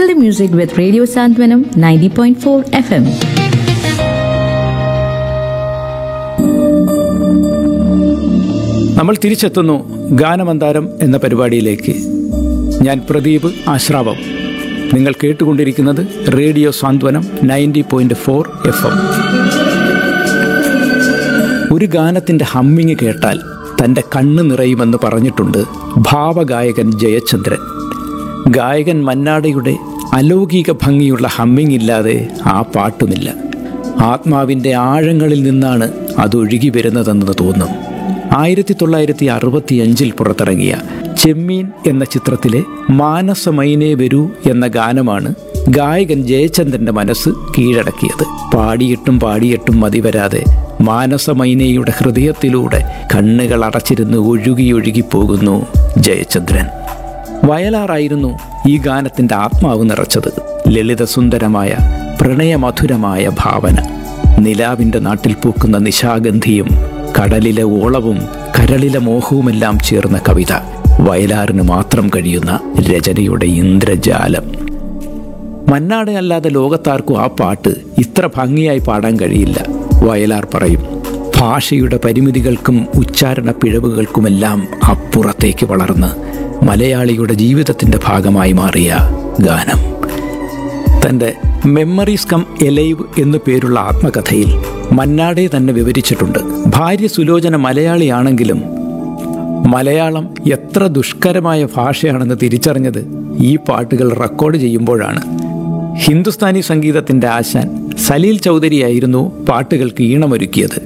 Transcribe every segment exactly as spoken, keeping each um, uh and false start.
the music with Radio Santwanam ninety point four F M. നമ്മൾ തിരിച്ചെത്തുന്നു ഗാനമന്താരം എന്ന പരിപാടിയിലേക്ക്. ഞാൻ പ്രദീപ് ആശ്രാവം. നിങ്ങൾ കേട്ടുകൊണ്ടിരിക്കുന്നത് റേഡിയോ സാന്ത്വനം ninety point four F M. ഒരു ഗാനത്തിൻ്റെ ഹമ്മിങ് കേട്ടാൽ തൻ്റെ കണ്ണ് നിറയുമെന്ന് പറഞ്ഞിട്ടുണ്ട് ഭാവഗായകൻ ജയചന്ദ്രൻ. ഗായകൻ മന്നാടയുടെ അലൗകിക ഭംഗിയുള്ള ഹമ്മിങ് ഇല്ലാതെ ആ പാട്ടുമില്ല. ആത്മാവിൻ്റെ ആഴങ്ങളിൽ നിന്നാണ് അതൊഴുകി വരുന്നതെന്ന് തോന്നും. ആയിരത്തി തൊള്ളായിരത്തി അറുപത്തി അഞ്ചിൽ പുറത്തിറങ്ങിയ ചെമ്മീൻ എന്ന ചിത്രത്തിലെ മാനസമൈനേ വരൂ എന്ന ഗാനമാണ് ഗായകൻ ജയചന്ദ്രൻ്റെ മനസ്സ് കീഴടക്കിയത്. പാടിയിട്ടും പാടിയിട്ടും മതിവരാതെ മാനസമൈനയുടെ ഹൃദയത്തിലൂടെ കണ്ണുകൾ അടച്ചിരുന്ന് ഒഴുകി ഒഴുകി പോകുന്നു ജയചന്ദ്രൻ. വയലാറായിരുന്നു ഈ ഗാനത്തിൻ്റെ ആത്മാവ് നിറച്ചത്. ലളിതസുന്ദരമായ പ്രണയമധുരമായ ഭാവന, നിലാവിൻ്റെ നാട്ടിൽ പൂക്കുന്ന നിശാഗന്ധിയും കടലിലെ ഓളവും കരളിലെ മോഹവുമെല്ലാം ചേർന്ന കവിത. വയലാറിന് മാത്രം കഴിയുന്ന രചനയുടെ ഇന്ദ്രജാലം. മന്നാടെ അല്ലാതെ ലോകത്താർക്കും ആ പാട്ട് ഇത്ര ഭംഗിയായി പാടാൻ കഴിയില്ല. വയലാർ പറയും, ഭാഷയുടെ പരിമിതികൾക്കും ഉച്ചാരണ പിഴവുകൾക്കുമെല്ലാം അപ്പുറത്തേക്ക് വളർന്ന് മലയാളിയുടെ ജീവിതത്തിൻ്റെ ഭാഗമായി മാറിയ ഗാനം. തൻ്റെ മെമ്മറീസ് കം എലൈവ് എന്നു പേരുള്ള ആത്മകഥയിൽ മന്നാടെ തന്നെ വിവരിച്ചിട്ടുണ്ട്. ഭാര്യ സുലോചന മലയാളിയാണെങ്കിലും മലയാളം എത്ര ദുഷ്കരമായ ഭാഷയാണെന്ന് തിരിച്ചറിഞ്ഞത് ഈ പാട്ടുകൾ റെക്കോർഡ് ചെയ്യുമ്പോഴാണ്. ഹിന്ദുസ്ഥാനി സംഗീതത്തിൻ്റെ ആശാൻ സലീൽ ചൗധരിയായിരുന്നു പാട്ടുകൾക്ക് ഈണമൊരുക്കിയത്.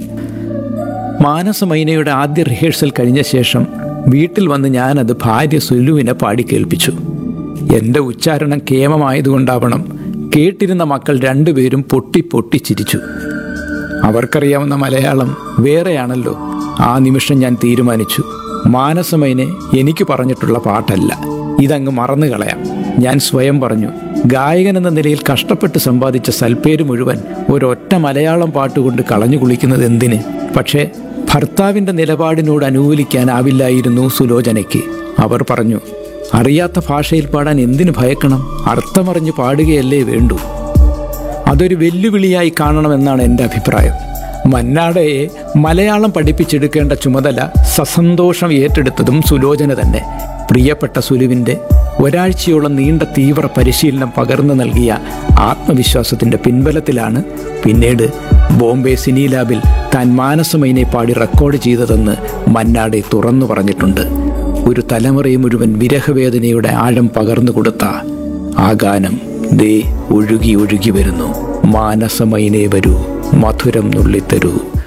മാനസമൈനയുടെ ആദ്യ റിഹേഴ്സൽ കഴിഞ്ഞ ശേഷം വീട്ടിൽ വന്ന് ഞാനത് ഭാര്യ സുലുവിനെ പാടി കേൾപ്പിച്ചു. എൻ്റെ ഉച്ചാരണം കേമമായതുകൊണ്ടാവണം കേട്ടിരുന്ന മക്കൾ രണ്ടുപേരും പൊട്ടി പൊട്ടി ചിരിച്ചു. അവർക്കറിയാവുന്ന മലയാളം വേറെയാണല്ലോ. ആ നിമിഷം ഞാൻ തീരുമാനിച്ചു, മാനസമൈനെ എനിക്ക് പറഞ്ഞിട്ടുള്ള പാട്ടല്ല, ഇതങ്ങ് മറന്നു കളയാം. ഞാൻ സ്വയം പറഞ്ഞു, ഗായകൻ എന്ന നിലയിൽ കഷ്ടപ്പെട്ട് സമ്പാദിച്ച സൽപ്പേര് മുഴുവൻ ഒരൊറ്റ മലയാളം പാട്ടുകൊണ്ട് കളഞ്ഞു കുളിക്കുന്നത് എന്തിന്? പക്ഷേ ഭർത്താവിൻ്റെ നിലപാടിനോട് അനുകൂലിക്കാനാവില്ലായിരുന്നു സുലോചനയ്ക്ക്. അവർ പറഞ്ഞു, അറിയാത്ത ഭാഷയിൽ പാടാൻ എന്തിനു ഭയക്കണം? അർത്ഥമറിഞ്ഞ് പാടുകയല്ലേ വേണ്ടൂ. അതൊരു വെല്ലുവിളിയായി കാണണമെന്നാണ് എൻ്റെ അഭിപ്രായം. മന്നാടയെ മലയാളം പഠിപ്പിച്ചെടുക്കേണ്ട ചുമതല സസന്തോഷം ഏറ്റെടുത്തതും സുലോചന തന്നെ. പ്രിയപ്പെട്ട സുലുവിൻ്റെ ഒരാഴ്ചയോളം നീണ്ട തീവ്ര പരിശീലനം പകർന്നു നൽകിയ ആത്മവിശ്വാസത്തിൻ്റെ പിൻബലത്തിലാണ് പിന്നീട് ബോംബെ സിനി ലാബിൽ താൻ മാനസമൈനെ പാടി റെക്കോർഡ് ചെയ്തതെന്ന് മന്നാടെ തുറന്നു പറഞ്ഞിട്ടുണ്ട്. ഒരു തലമുറയെ മുഴുവൻ വിരഹവേദനയുടെ ആഴം പകർന്നു കൊടുത്ത ആ ഗാനം ദേ ഒഴുകി ഒഴുകി വരുന്നു. മാനസമൈനെ വരൂ, മധുരം നുള്ളിത്തരൂ,